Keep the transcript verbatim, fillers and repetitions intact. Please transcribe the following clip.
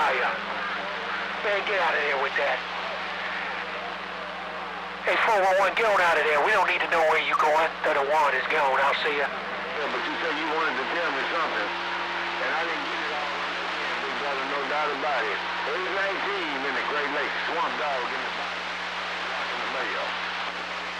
are you? Man, get out of there with that. Hey, four one one, get on out of there. We don't need to know where you're going. The one is gone. I'll see you. Yeah, but you said you wanted to tell me something, and I didn't get it all understand, big brother, no doubt about it. There's nineteen in the Great Lakes, swamp dog in the bottom, in the mail.